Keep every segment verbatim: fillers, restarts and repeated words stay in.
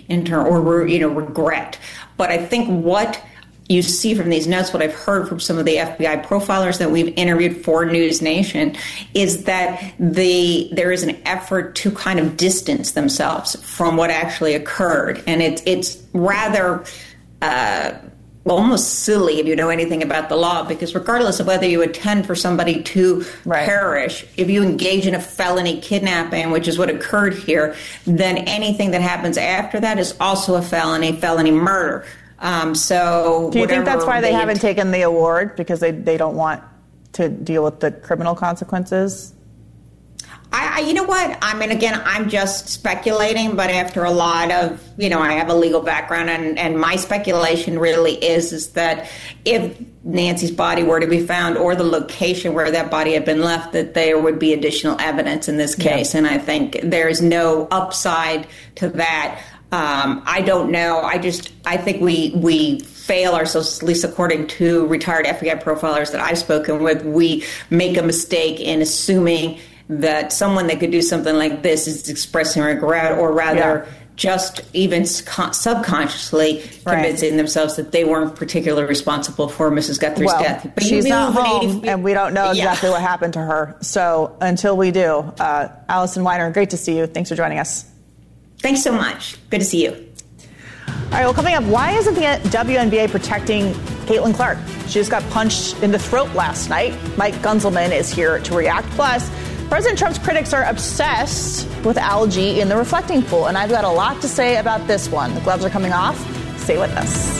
in turn, or, you know, regret. But I think what you see from these notes, what I've heard from some of the F B I profilers that we've interviewed for News Nation, is that the there is an effort to kind of distance themselves from what actually occurred. And it, it's rather uh, almost silly if you know anything about the law, because regardless of whether you intend for somebody to right. perish, if you engage in a felony kidnapping, which is what occurred here, then anything that happens after that is also a felony, felony murder. Um, so do you think that's why they, they haven't taken the award, because they, they don't want to deal with the criminal consequences? I, I, you know what? I mean, again, I'm just speculating, but after a lot of, you know, I have a legal background, and, and my speculation really is, is that if Nancy's body were to be found, or the location where that body had been left, that there would be additional evidence in this case. Yeah. And I think there's no upside to that. Um, I don't know. I just, I think we we fail ourselves, at least according to retired F B I profilers that I've spoken with. We make a mistake in assuming that someone that could do something like this is expressing regret, or rather yeah. just even subconsciously right. convincing themselves that they weren't particularly responsible for Missus Guthrie's well, death. But she's not home, and we don't know exactly yeah. what happened to her. So until we do, uh, Allison Weiner, great to see you. Thanks for joining us. Thanks so much. Good to see you. All right, well, coming up, why isn't the W N B A protecting Caitlin Clark? She just got punched in the throat last night. Mike Gunzelman is here to react. Plus, President Trump's critics are obsessed with algae in the reflecting pool, and I've got a lot to say about this one. The gloves are coming off. Stay with us.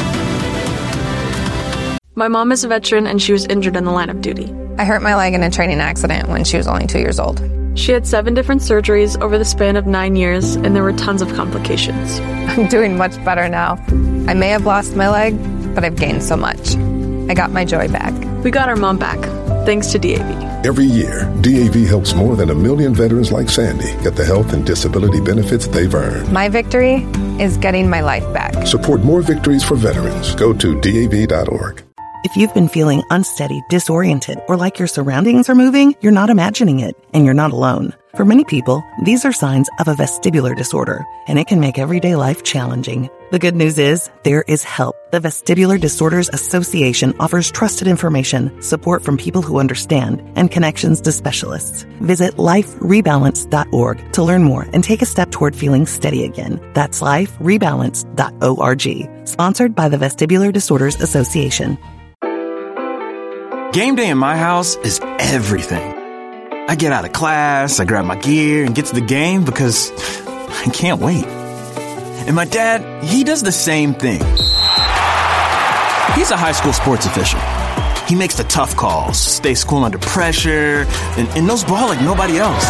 My mom is a veteran, and she was injured in the line of duty. I hurt my leg in a training accident when she was only two years old. She had seven different surgeries over the span of nine years, and there were tons of complications. I'm doing much better now. I may have lost my leg, but I've gained so much. I got my joy back. We got our mom back, thanks to D A V. Every year, D A V helps more than a million veterans like Sandy get the health and disability benefits they've earned. My victory is getting my life back. Support more victories for veterans. Go to D A V dot org. If you've been feeling unsteady, disoriented, or like your surroundings are moving, you're not imagining it, and you're not alone. For many people, these are signs of a vestibular disorder, and it can make everyday life challenging. The good news is, there is help. The Vestibular Disorders Association offers trusted information, support from people who understand, and connections to specialists. Visit life rebalance dot org to learn more and take a step toward feeling steady again. That's life rebalance dot org. Sponsored by the Vestibular Disorders Association. Game day in my house is everything. I get out of class, I grab my gear, and get to the game because I can't wait. And my dad, he does the same thing. He's a high school sports official. He makes the tough calls, stays cool under pressure, and, and knows ball like nobody else.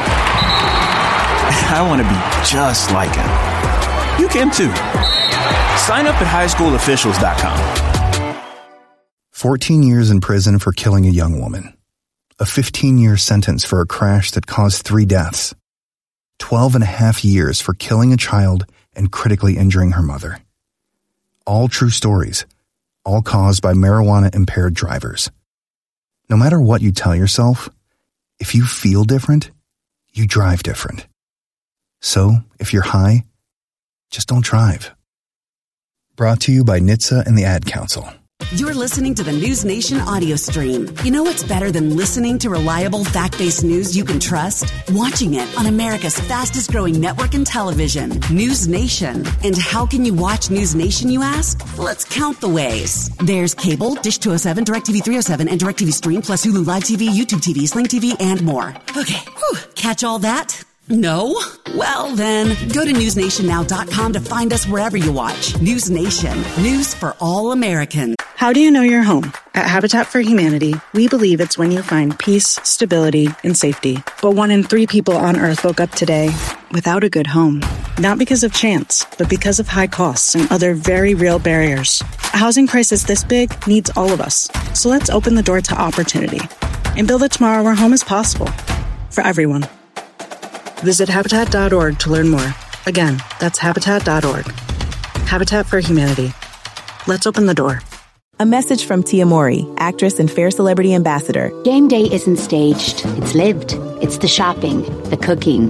I want to be just like him. You can too. Sign up at high school officials dot com. fourteen years in prison for killing a young woman. A fifteen-year sentence for a crash that caused three deaths. twelve and a half years for killing a child and critically injuring her mother. All true stories, all caused by marijuana-impaired drivers. No matter what you tell yourself, if you feel different, you drive different. So, if you're high, just don't drive. Brought to you by N H T S A and the Ad Council. You're listening to the News Nation audio stream. You know what's better than listening to reliable, fact-based news you can trust? Watching it on America's fastest-growing network in television, News Nation. And how can you watch News Nation, you ask? Let's count the ways. There's cable, Dish two oh seven, DirecTV three oh seven, and DirecTV Stream, plus Hulu Live T V, YouTube T V, Sling T V, and more. Okay, whew. Catch all that? No? Well, then, go to news nation now dot com to find us wherever you watch. News Nation. News for all Americans. How do you know you're home? At Habitat for Humanity, we believe it's when you find peace, stability, and safety. But one in three people on Earth woke up today without a good home. Not because of chance, but because of high costs and other very real barriers. A housing crisis this big needs all of us. So let's open the door to opportunity and build a tomorrow where home is possible for everyone. Visit habitat dot org to learn more. Again, that's habitat dot org. Habitat for Humanity. Let's open the door. A message from Tia Mowry, actress and Fair Celebrity Ambassador. Game day isn't staged. It's lived. It's the shopping, the cooking,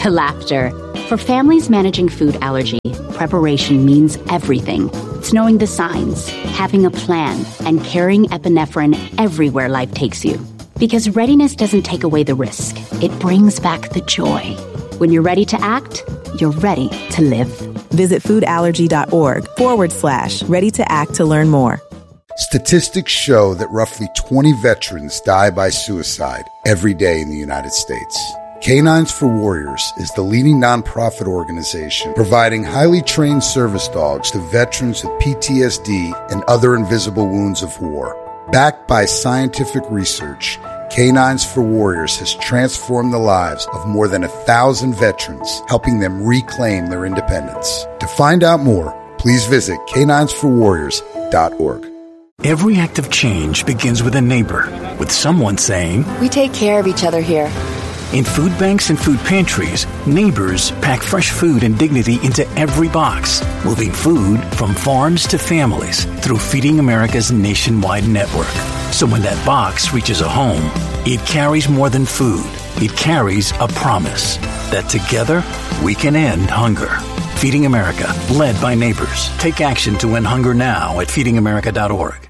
to laughter. For families managing food allergy, preparation means everything. It's knowing the signs, having a plan, and carrying epinephrine everywhere life takes you. Because readiness doesn't take away the risk. It brings back the joy. When you're ready to act, you're ready to live. Visit foodallergy.org forward slash ready to act to learn more. Statistics show that roughly twenty veterans die by suicide every day in the United States. Canines for Warriors is the leading nonprofit organization providing highly trained service dogs to veterans with P T S D and other invisible wounds of war. Backed by scientific research, Canines for Warriors has transformed the lives of more than a thousand veterans, helping them reclaim their independence. To find out more, please visit canines for warriors dot org. Every act of change begins with a neighbor, with someone saying, "We take care of each other here." In food banks and food pantries, neighbors pack fresh food and dignity into every box, moving food from farms to families through Feeding America's nationwide network. So when that box reaches a home, it carries more than food. It carries a promise that together we can end hunger. Feeding America, led by neighbors. Take action to end hunger now at feeding america dot org.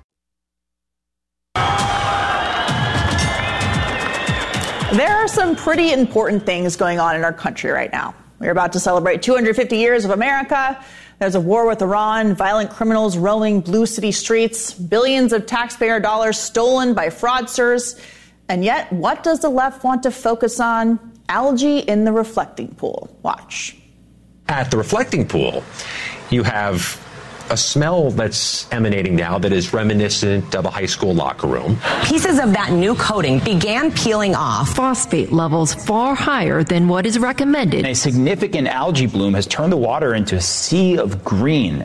There are some pretty important things going on in our country right now. We're about to celebrate two hundred fifty years of America. There's a war with Iran, violent criminals roaming blue city streets, billions of taxpayer dollars stolen by fraudsters. And yet, what does the left want to focus on? Algae in the reflecting pool. Watch. At the reflecting pool, you have a smell that's emanating now that is reminiscent of a high school locker room. Pieces of that new coating began peeling off. Phosphate levels far higher than what is recommended. A significant algae bloom has turned the water into a sea of green.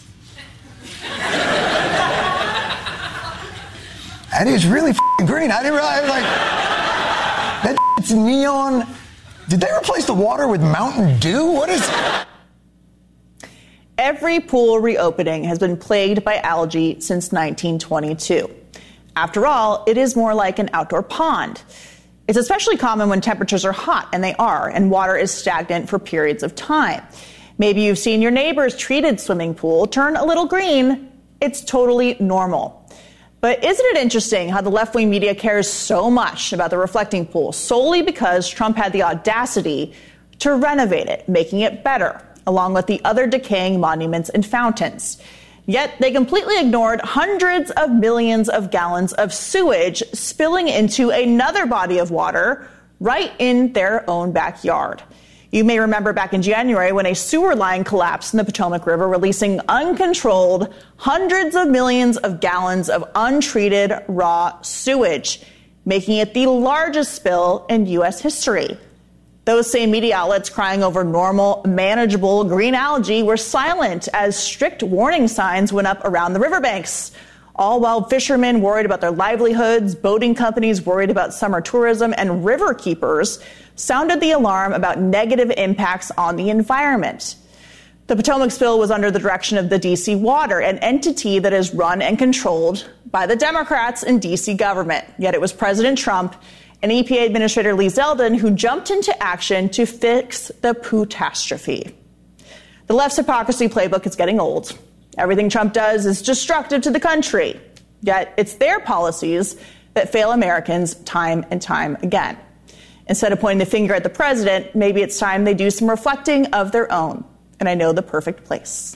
That is really f***ing green. I didn't realize, like, that it's neon. Did they replace the water with Mountain Dew? What is... Every pool reopening has been plagued by algae since nineteen twenty-two. After all, it is more like an outdoor pond. It's especially common when temperatures are hot, and they are, and water is stagnant for periods of time. Maybe you've seen your neighbor's treated swimming pool turn a little green. It's totally normal. But isn't it interesting how the left-wing media cares so much about the reflecting pool solely because Trump had the audacity to renovate it, making it better, along with the other decaying monuments and fountains. Yet they completely ignored hundreds of millions of gallons of sewage spilling into another body of water right in their own backyard. You may remember back in January when a sewer line collapsed in the Potomac River, releasing uncontrolled hundreds of millions of gallons of untreated raw sewage, making it the largest spill in U S history. Those same media outlets crying over normal, manageable green algae were silent as strict warning signs went up around the riverbanks, all while fishermen worried about their livelihoods, boating companies worried about summer tourism, and river keepers sounded the alarm about negative impacts on the environment. The Potomac spill was under the direction of the D C Water, an entity that is run and controlled by the Democrats in D C government. Yet it was President Trump and E P A Administrator Lee Zeldin who jumped into action to fix the pootastrophe. The left's hypocrisy playbook is getting old. Everything Trump does is destructive to the country. Yet it's their policies that fail Americans time and time again. Instead of pointing the finger at the president, maybe it's time they do some reflecting of their own. And I know the perfect place.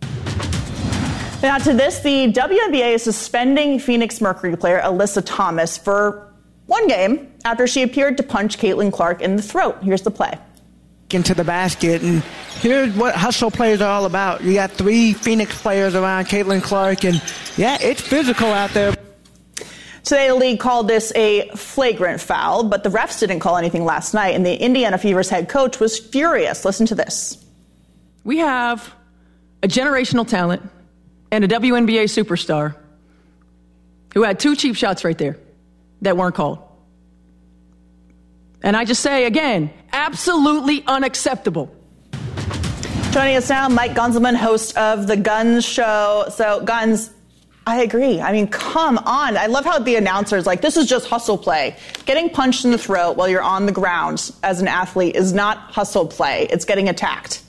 Now to this, the W N B A is suspending Phoenix Mercury player Alyssa Thomas for one game after she appeared to punch Caitlin Clark in the throat. Here's the play. Into the basket, and here's what hustle players are all about. You got three Phoenix players around Caitlin Clark, and yeah, it's physical out there. Today, the league called this a flagrant foul, but the refs didn't call anything last night, and the Indiana Fever's head coach was furious. Listen to this. We have a generational talent and a W N B A superstar who had two cheap shots right there that weren't called. And I just say again, absolutely unacceptable. Joining us now, Mike Gunzelman, host of The Guns Show. So, Guns, I agree. I mean, come on. I love how the announcer's like, this is just hustle play. Getting punched in the throat while you're on the ground as an athlete is not hustle play. It's getting attacked.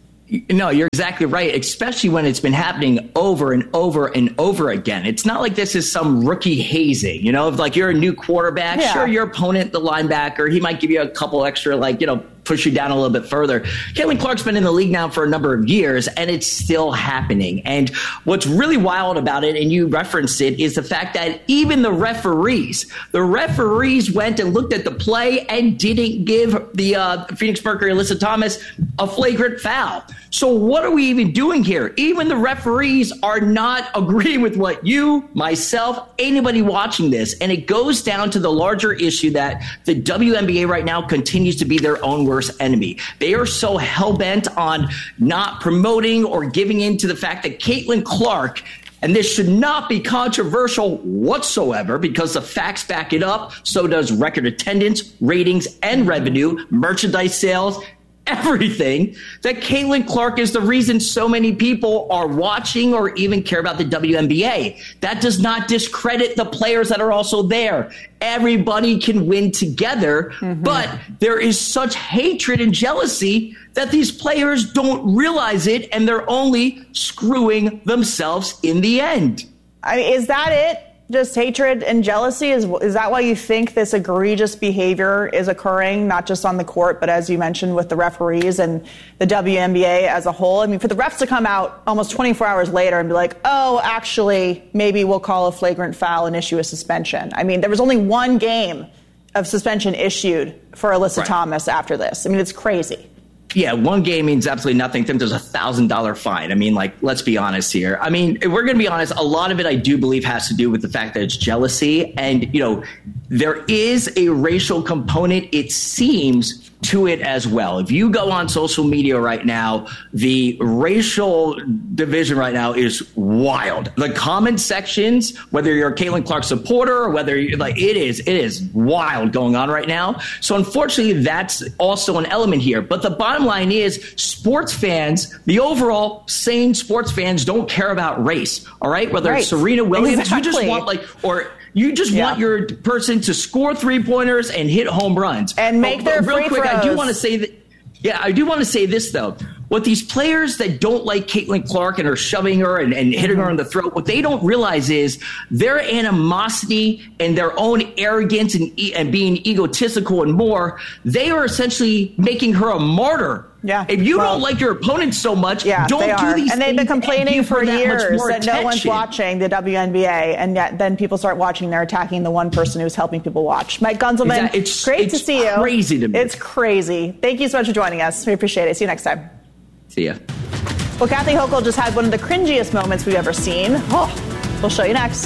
No, you're exactly right, especially when it's been happening over and over and over again. It's not like this is some rookie hazing, you know, if like you're a new quarterback, yeah. Sure, your opponent, the linebacker, he might give you a couple extra, like, you know, push you down a little bit further. Caitlin Clark's been in the league now for a number of years, and it's still happening. And what's really wild about it, and you referenced it, is the fact that even the referees, the referees went and looked at the play and didn't give the uh, Phoenix Mercury, Alyssa Thomas, a flagrant foul. So what are we even doing here? Even the referees are not agreeing with what you, myself, anybody watching this. And it goes down to the larger issue that the W N B A right now continues to be their own worst enemy. They are so hell-bent on not promoting or giving in to the fact that Caitlin Clark, and this should not be controversial whatsoever because the facts back it up, so does record attendance, ratings, and revenue, merchandise sales, everything, that Caitlin Clark is the reason so many people are watching or even care about the W N B A. That does not discredit the players that are also there. Everybody can win together, mm-hmm. but there is such hatred and jealousy that these players don't realize it, and they're only screwing themselves in the end. I mean, is that it? Just hatred and jealousy? Is is that why you think this egregious behavior is occurring, not just on the court, but as you mentioned with the referees and the W N B A as a whole? I mean, for the refs to come out almost twenty-four hours later and be like, oh, actually, maybe we'll call a flagrant foul and issue a suspension. I mean, there was only one game of suspension issued for Alyssa right. Thomas after this. I mean, it's crazy. Yeah, one game means absolutely nothing. I think there's a thousand dollar fine. I mean, like, let's be honest here. I mean, if we're going to be honest, a lot of it I do believe has to do with the fact that it's jealousy. And, you know, there is a racial component, it seems, to it as well. If you go on social media right now, the racial division right now is wild. The comment sections, whether you're a Caitlin Clark supporter or whether you're like, it is, it is wild going on right now. So unfortunately, that's also an element here. But the bottom line is sports fans, the overall sane sports fans don't care about race. All right. Whether right. it's Serena Williams, exactly. you just want like, or You just yeah. want your person to score three-pointers and hit home runs. And make but, their but real free quick, throws. I do want to say that, yeah, I do want to say this, though. What these players that don't like Caitlin Clark and are shoving her and, and hitting her in the throat, what they don't realize is their animosity and their own arrogance and, and being egotistical and more, they are essentially making her a martyr. Yeah. If you well, don't like your opponent so much, yeah, don't they do are. these and they've things been complaining for that years that attention. no one's watching the W N B A, and yet then people start watching, they're attacking the one person who's helping people watch. Mike Gunzelman, exactly. it's, great it's to see you. Crazy to me. It's crazy. Thank you so much for joining us. We appreciate it. See you next time. See ya. Well, Kathy Hochul just had one of the cringiest moments we've ever seen. Oh, we'll show you next.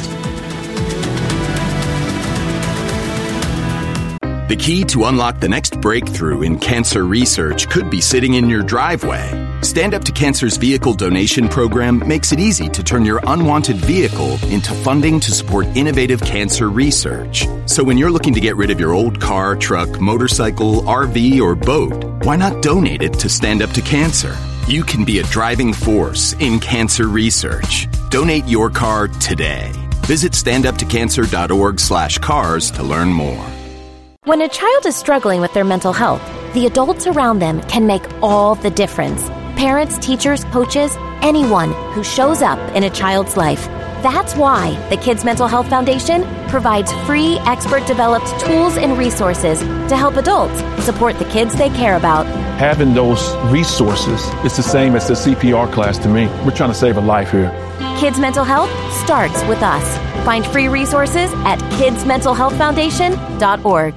The key to unlock the next breakthrough in cancer research could be sitting in your driveway. Stand Up to Cancer's vehicle donation program makes it easy to turn your unwanted vehicle into funding to support innovative cancer research. So when you're looking to get rid of your old car, truck, motorcycle, R V, or boat, why not donate it to Stand Up to Cancer? You can be a driving force in cancer research. Donate your car today. Visit standuptocancer.org slash cars to learn more. When a child is struggling with their mental health, the adults around them can make all the difference. Parents, teachers, coaches, anyone who shows up in a child's life. That's why the Kids Mental Health Foundation provides free, expert-developed tools and resources to help adults support the kids they care about. Having those resources is the same as the C P R class to me. We're trying to save a life here. Kids Mental Health starts with us. Find free resources at kids mental health foundation dot org.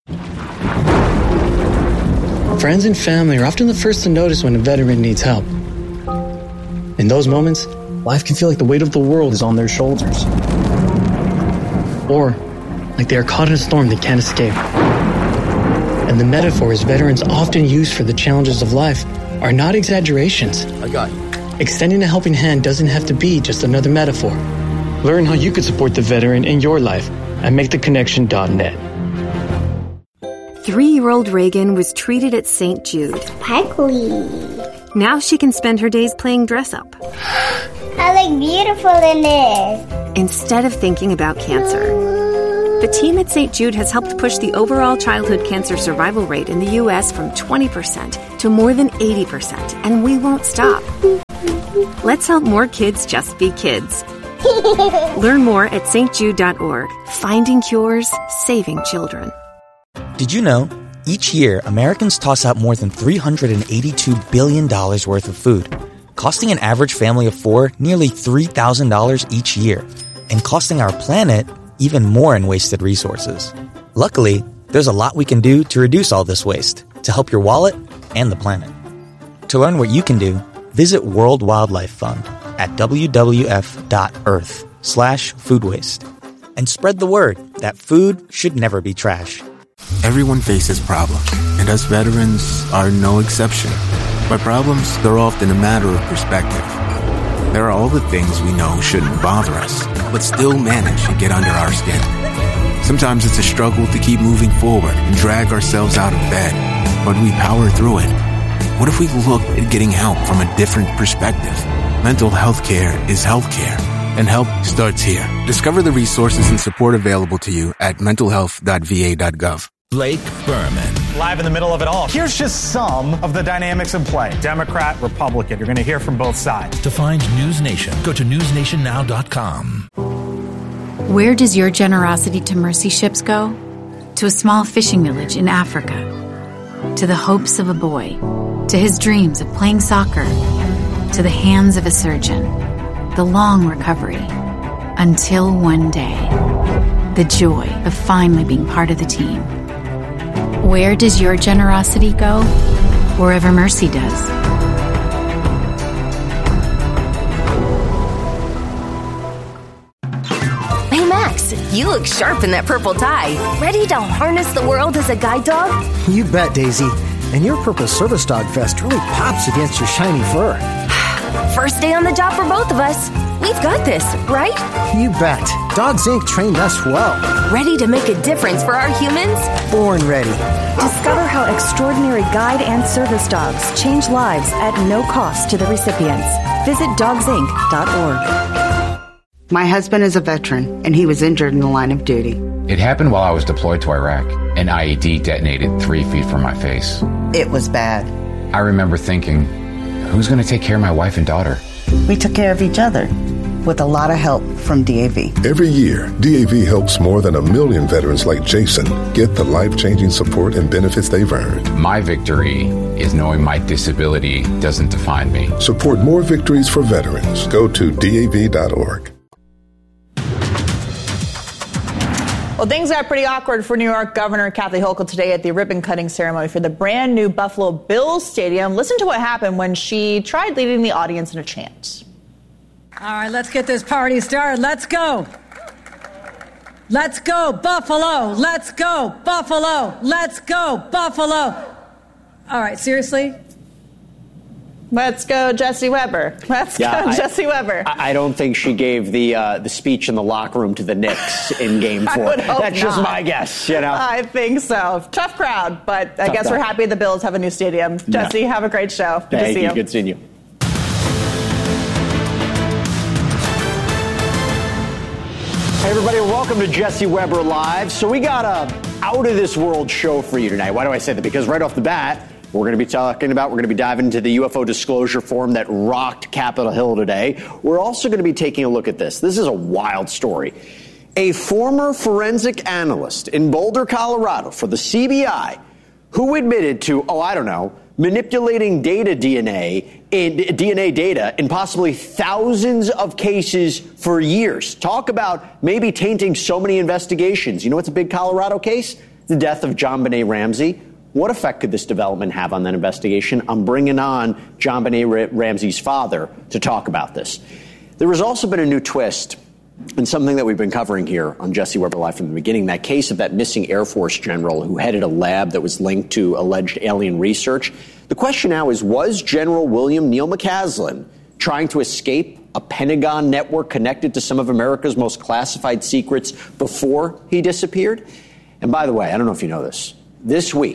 Friends and family are often the first to notice when a veteran needs help. In those moments, life can feel like the weight of the world is on their shoulders. Or like they are caught in a storm they can't escape. And the metaphors veterans often use for the challenges of life are not exaggerations. I got you. Extending a helping hand doesn't have to be just another metaphor. Learn how you could support the veteran in your life at make the connection dot net. Three-year-old Reagan was treated at Saint Jude. Sparkly. Now she can spend her days playing dress-up. I look beautiful in this. instead of thinking about cancer. The team at Saint Jude has helped push the overall childhood cancer survival rate in the U S from twenty percent to more than eighty percent, and we won't stop. Let's help more kids just be kids. Learn more at s t jude dot org. Finding cures, saving children. Did you know, each year, Americans toss out more than three hundred eighty-two billion dollars worth of food, costing an average family of four nearly three thousand dollars each year, and costing our planet even more in wasted resources. Luckily, there's a lot we can do to reduce all this waste, to help your wallet and the planet. To learn what you can do, visit World Wildlife Fund at w w f dot earth slash food waste. And spread the word that food should never be trash. Everyone faces problems, and us veterans are no exception. But problems, they're often a matter of perspective. There are all the things we know shouldn't bother us, but still manage to get under our skin. Sometimes it's a struggle to keep moving forward and drag ourselves out of bed, but we power through it. What if we look at getting help from a different perspective? Mental health care is health care, and help starts here. Discover the resources and support available to you at mental health dot v a dot gov. Blake Berman. Live in the middle of it all. Here's just some of the dynamics in play. Democrat, Republican. You're going to hear from both sides. To find News Nation, go to news nation now dot com. Where does your generosity to mercy ships go? To a small fishing village in Africa. To the hopes of a boy. To his dreams of playing soccer. To the hands of a surgeon. The long recovery. Until one day. The joy of finally being part of the team. Where does your generosity go? Wherever mercy does. Hey Max, you look sharp in that purple tie. Ready to harness the world as a guide dog? You bet, Daisy. And your purple service dog vest really pops against your shiny fur. First day on the job for both of us. We've got this, right? You bet. Dogs Incorporated trained us well. Ready to make a difference for our humans? Born ready. Discover how extraordinary guide and service dogs change lives at no cost to the recipients. Visit dogs inc dot org. My husband is a veteran, and he was injured in the line of duty. It happened while I was deployed to Iraq. An I E D detonated three feet from my face. It was bad. I remember thinking, who's going to take care of my wife and daughter? We took care of each other, with a lot of help from D A V. Every year, D A V helps more than a million veterans like Jason get the life-changing support and benefits they've earned. My victory is knowing my disability doesn't define me. Support more victories for veterans. Go to D A V dot org. Well, things got pretty awkward for New York Governor Kathy Hochul today at the ribbon-cutting ceremony for the brand new Buffalo Bills Stadium. Listen to what happened when she tried leading the audience in a chant. All right, let's get this party started. Let's go. Let's go, Buffalo. Let's go, Buffalo. Let's go, Buffalo. All right, seriously? Let's go, Jesse Weber. Let's yeah, go, I, Jesse Weber. I don't think she gave the uh, the speech in the locker room to the Knicks in Game Four. I would hope That's not. just my guess. You know, I think so. Tough crowd, but I Tough guess crowd. we're happy the Bills have a new stadium. Jesse, yeah. have a great show. Good Thank to see you. you. Good seeing you. Hey everybody, welcome to Jesse Weber Live. So we got a out of this world show for you tonight. Why do I say that? Because right off the bat, we're going to be talking about, we're going to be diving into the U F O disclosure forum that rocked Capitol Hill today. We're also going to be taking a look at this. This is a wild story. A former forensic analyst in Boulder, Colorado for the C B I who admitted to, oh, I don't know, manipulating data D N A in D N A data in possibly thousands of cases for years. Talk about maybe tainting so many investigations. You know what's a big Colorado case? The death of JonBenet Ramsey. What effect could this development have on that investigation? I'm bringing on JonBenet Ramsey's father to talk about this. There has also been a new twist and something that we've been covering here on Jesse Weber Live from the beginning, that case of that missing Air Force general who headed a lab that was linked to alleged alien research. The question now is, was General William Neil McCaslin trying to escape a Pentagon network connected to some of America's most classified secrets before he disappeared? And by the way, I don't know if you know this, this week,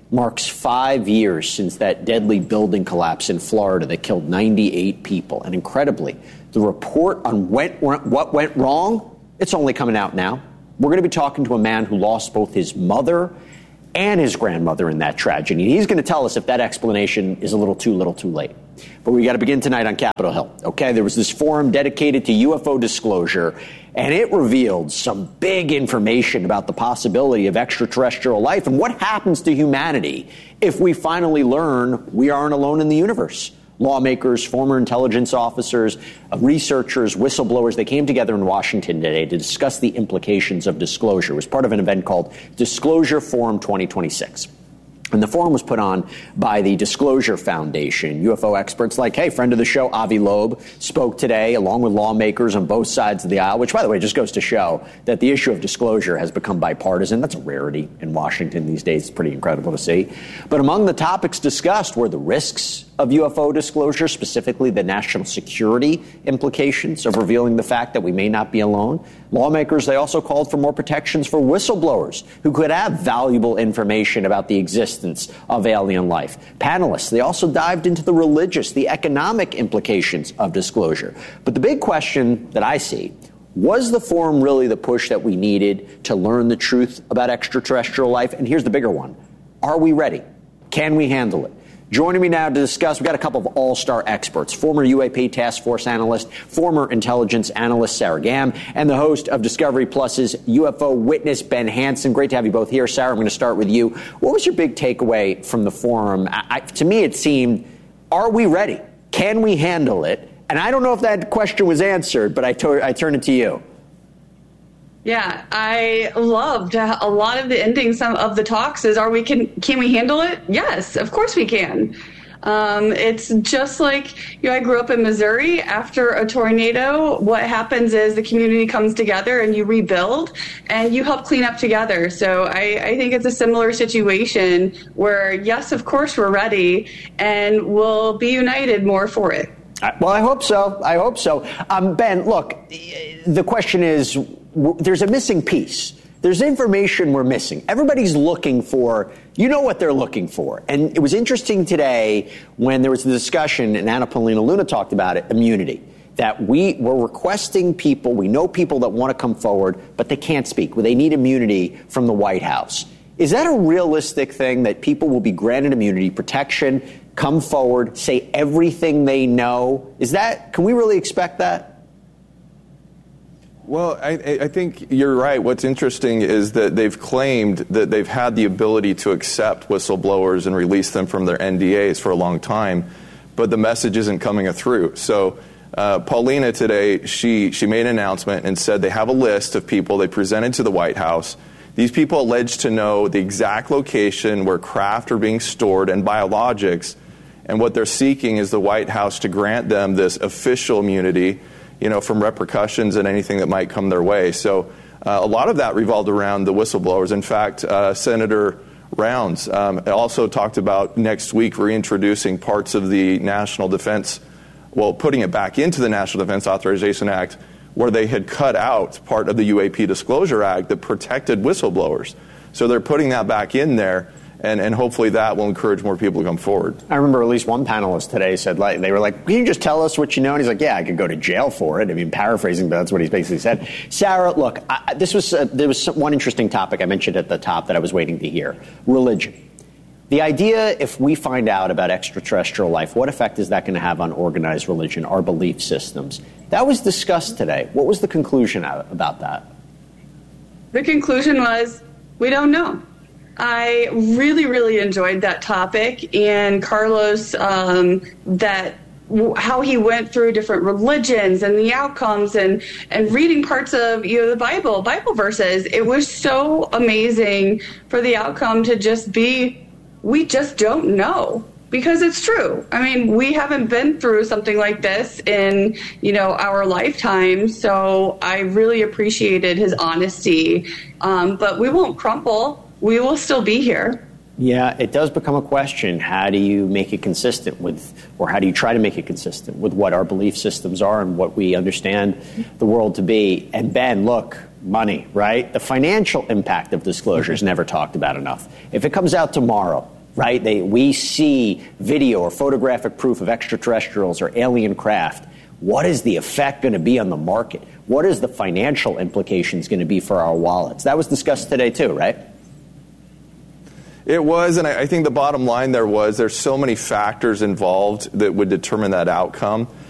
marks five years since that deadly building collapse in Florida that killed ninety-eight people. And incredibly, the report on what went wrong, it's only coming out now. We're going to be talking to a man who lost both his mother and his grandmother in that tragedy. He's going to tell us if that explanation is a little too little too late. But we got to begin tonight on Capitol Hill. Okay, there was this forum dedicated to U F O disclosure, and it revealed some big information about the possibility of extraterrestrial life and what happens to humanity if we finally learn we aren't alone in the universe. Lawmakers, former intelligence officers, uh, researchers, whistleblowers, they came together in Washington today to discuss the implications of disclosure. It was part of an event called Disclosure Forum twenty twenty-six. And the forum was put on by the Disclosure Foundation. U F O experts like, hey, friend of the show, Avi Loeb, spoke today along with lawmakers on both sides of the aisle, which, by the way, just goes to show that the issue of disclosure has become bipartisan. That's a rarity in Washington these days. It's pretty incredible to see. But among the topics discussed were the risks of U F O disclosure, specifically the national security implications of revealing the fact that we may not be alone. Lawmakers, they also called for more protections for whistleblowers who could have valuable information about the existence of alien life. Panelists, they also dived into the religious, the economic implications of disclosure. But the big question that I see, was the forum really the push that we needed to learn the truth about extraterrestrial life? And here's the bigger one. Are we ready? Can we handle it? Joining me now to discuss, we've got a couple of all-star experts, former U A P Task Force analyst, former intelligence analyst Sarah Gamm, and the host of Discovery Plus's U F O Witness, Ben Hansen. Great to have you both here. Sarah, I'm going to start with you. What was your big takeaway from the forum? I, I, to me, it seemed, are we ready? Can we handle it? And I don't know if that question was answered, but I, to- I turn it to you. Yeah, I loved a lot of the endings of the talks is, are we can can we handle it? Yes, of course we can. Um, it's just like, you know, I grew up in Missouri. After a tornado, what happens is the community comes together and you rebuild and you help clean up together. So I, I think it's a similar situation where, yes, of course we're ready and we'll be united more for it. Well, I hope so. I hope so. Um, Ben, look, the question is, there's a missing piece. There's information we're missing. Everybody's looking for, you know what they're looking for. And it was interesting today when there was a discussion, and Anna Paulina Luna talked about it, immunity. That we were requesting people, we know people that want to come forward, but they can't speak. They need immunity from the White House. Is that a realistic thing, that people will be granted immunity, protection, come forward, say everything they know? Is that, can we really expect that? Well, I, I think you're right. What's interesting is that they've claimed that they've had the ability to accept whistleblowers and release them from their N D As for a long time, but the message isn't coming through. So uh, Paulina today, she, she made an announcement and said they have a list of people they presented to the White House. These people alleged to know the exact location where craft are being stored and biologics, and what they're seeking is the White House to grant them this official immunity, you know, from repercussions and anything that might come their way. So uh, a lot of that revolved around the whistleblowers. In fact, uh, Senator Rounds um, also talked about next week reintroducing parts of the National Defense, well, putting it back into the National Defense Authorization Act, where they had cut out part of the U A P Disclosure Act that protected whistleblowers. So they're putting that back in there. And, and hopefully that will encourage more people to come forward. I remember at least one panelist today said, like, they were like, can you just tell us what you know? And he's like, yeah, I could go to jail for it. I mean, paraphrasing, but that's what he basically said. Sarah, look, I, this was uh, there was one interesting topic I mentioned at the top that I was waiting to hear. Religion. The idea, if we find out about extraterrestrial life, what effect is that going to have on organized religion, our belief systems? That was discussed today. What was the conclusion about that? The conclusion was, we don't know. I really, really enjoyed that topic, and Carlos, um, that how he went through different religions and the outcomes, and, and reading parts of, you know, the Bible, Bible verses. It was so amazing for the outcome to just be, we just don't know. Because it's true. I mean, we haven't been through something like this in, you know, our lifetime. So I really appreciated his honesty. Um, but we won't crumple. We will still be here. Yeah, it does become a question. How do you make it consistent with, or how do you try to make it consistent with what our belief systems are and what we understand the world to be? And Ben, look, money, right? The financial impact of disclosure is never talked about enough. If it comes out tomorrow right? They, we see video or photographic proof of extraterrestrials or alien craft. What is the effect going to be on the market? What is the financial implications going to be for our wallets? That was discussed today too, right? It was, and I think the bottom line there was there's so many factors involved that would determine that outcome.